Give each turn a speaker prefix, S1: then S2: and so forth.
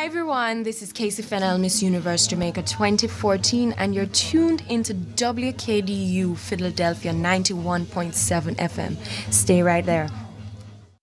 S1: everyone, this is Casey Fennell, Miss Universe Jamaica 2014, and you're tuned into WKDU Philadelphia 91.7 FM. Stay right there.